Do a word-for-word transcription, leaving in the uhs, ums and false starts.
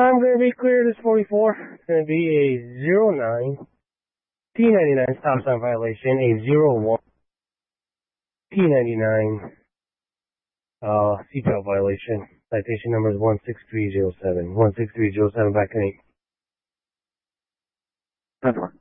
I'm going to be cleared as forty-four. It's going to be a zero nine T ninety-nine stop sign violation, a zero one T ninety-nine uh, seatbelt violation. Citation number is one six three zero seven. one six three zero seven back in eight. ten four.